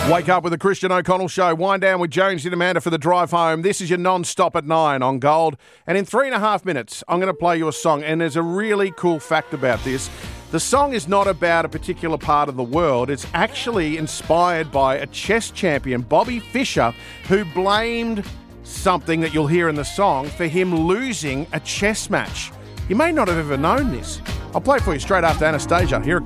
Wake up with the Christian O'Connell Show. Wind down with Jones and Amanda for the drive home. This is your non-stop at 9 on Gold. And in 3.5 minutes, I'm going to play you a song. And there's a really cool fact about this. The song is not about a particular part of the world. It's actually inspired by a chess champion, Bobby Fischer, who blamed something that you'll hear in the song for him losing a chess match. You may not have ever known this. I'll play it for you straight after Anastasia. Here it